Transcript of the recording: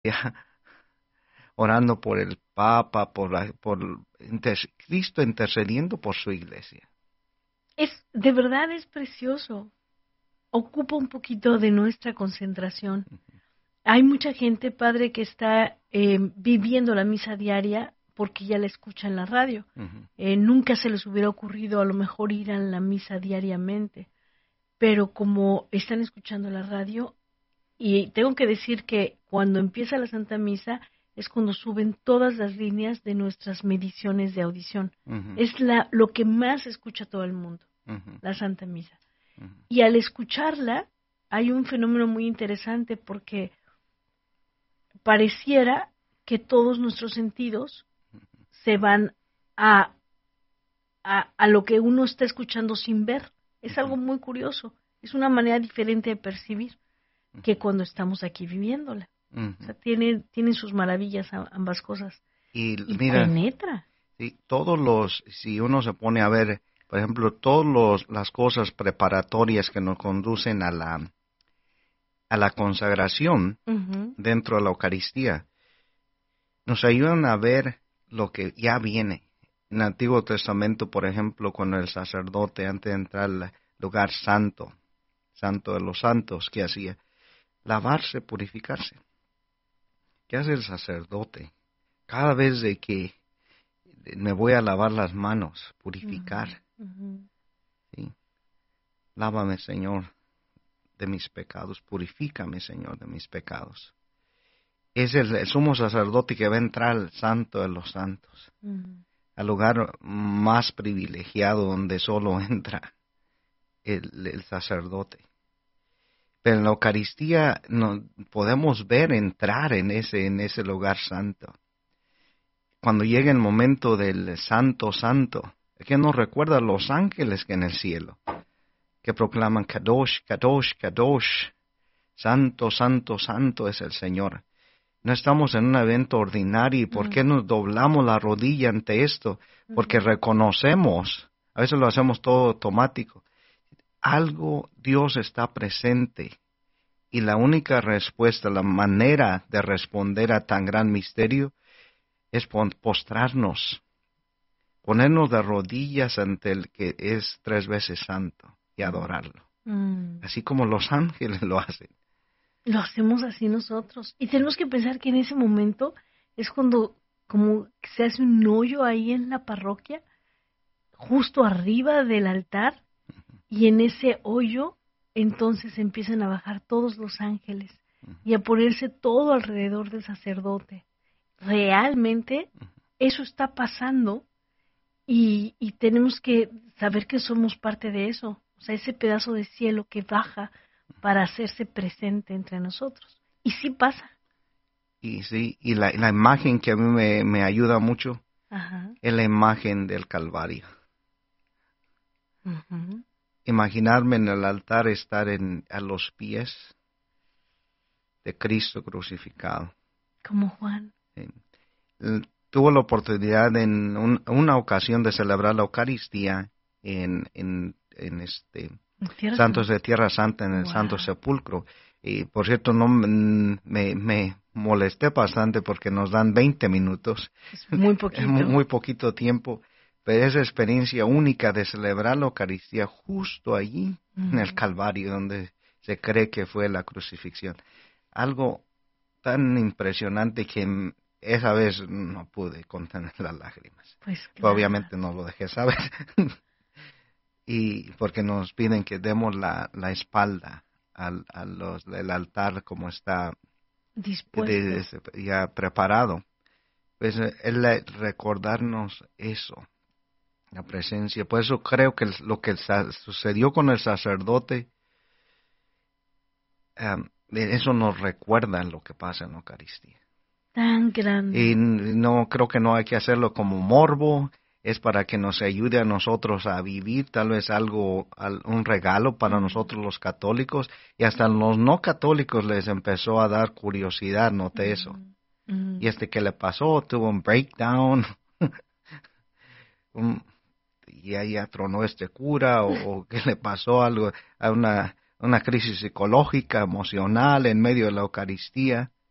orando por el Papa, Cristo intercediendo por su iglesia. De verdad es precioso. Ocupa un poquito de nuestra concentración. Hay mucha gente, padre, que está viviendo la misa diaria porque ya la escucha en la radio. Nunca se les hubiera ocurrido a lo mejor ir a la misa diariamente, pero como están escuchando la radio, y tengo que decir que cuando empieza la Santa Misa es cuando suben todas las líneas de nuestras mediciones de audición. Es lo que más escucha todo el mundo, la Santa Misa. Y al escucharla hay un fenómeno muy interesante porque pareciera que todos nuestros sentidos se van a lo que uno está escuchando sin ver. Es algo muy curioso. Es una manera diferente de percibir que cuando estamos aquí viviéndola. O sea, tienen sus maravillas ambas cosas. Y mira, penetra. Sí, si uno se pone a ver, por ejemplo, todas las cosas preparatorias que nos conducen a la consagración dentro de la Eucaristía, nos ayudan a ver lo que ya viene. En el Antiguo Testamento, por ejemplo, cuando el sacerdote, antes de entrar al lugar santo de los santos, ¿qué hacía? Lavarse, purificarse. ¿Qué hace el sacerdote? Cada vez de que me voy a lavar las manos, purificar. ¿Sí? Lávame, Señor, de mis pecados. Purifícame, Señor, de mis pecados. Es el sumo sacerdote que va a entrar al santo de los santos, al lugar más privilegiado donde solo entra el sacerdote. Pero en la Eucaristía no, podemos ver entrar en ese lugar santo. Cuando llega el momento del Santo Santo, que nos recuerda a los ángeles que en el cielo, que proclaman Kadosh, Kadosh, Kadosh, Santo, Santo, Santo es el Señor. No estamos en un evento ordinario. ¿Y por qué nos doblamos la rodilla ante esto? Porque reconocemos, a veces lo hacemos todo automático, algo Dios está presente. Y la única respuesta, la manera de responder a tan gran misterio es postrarnos, ponernos de rodillas ante el que es 3 veces santo y adorarlo. Así como los ángeles lo hacen. Lo hacemos así nosotros. Y tenemos que pensar que en ese momento es cuando como se hace un hoyo ahí en la parroquia, justo arriba del altar, y en ese hoyo entonces empiezan a bajar todos los ángeles y a ponerse todo alrededor del sacerdote. Realmente eso está pasando y tenemos que saber que somos parte de eso. O sea, ese pedazo de cielo que baja para hacerse presente entre nosotros. Y sí pasa. Y sí, y la imagen que a mí me ayuda mucho es la imagen del Calvario. Imaginarme en el altar estar a los pies de Cristo crucificado. Como Juan. Tuvo la oportunidad en una ocasión de celebrar la Eucaristía en Santos de Tierra Santa, en el Santo Sepulcro. Y por cierto, no me molesté bastante porque nos dan 20 minutos. Es muy poquito. Muy poquito tiempo. Pero esa experiencia única de celebrar la Eucaristía justo allí, en el Calvario, donde se cree que fue la crucifixión. Algo tan impresionante que esa vez no pude contener las lágrimas. Pues claro. Obviamente no lo dejé saber. Y porque nos piden que demos la espalda del altar como está dispuesto, ya preparado. Pues el recordarnos eso, la presencia. Por eso creo que lo que sucedió con el sacerdote, eso nos recuerda lo que pasa en la Eucaristía. Tan grande. Y no creo que no hay que hacerlo como morbo. Es para que nos ayude a nosotros a vivir tal vez un regalo para nosotros los católicos, y hasta los no católicos les empezó a dar curiosidad, noté eso. Y que le pasó, tuvo un breakdown, ya tronó cura, o que le pasó algo, a una crisis psicológica, emocional en medio de la Eucaristía.